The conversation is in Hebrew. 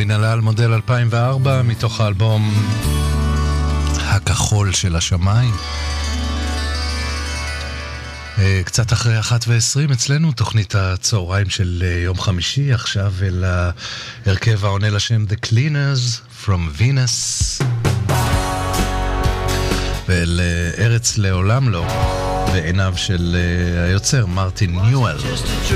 רינאל מודל 2004 מתוך האלבום הכחול של השמיים. קצת אחרי 1:20 אצלנו תוכנית הצהריים של יום חמישי, עכשיו אל ההרכב העונה לשם The Cleaners from Venus ואל ארץ לעולם לא בעיניו של היוצר מרטין ניואל.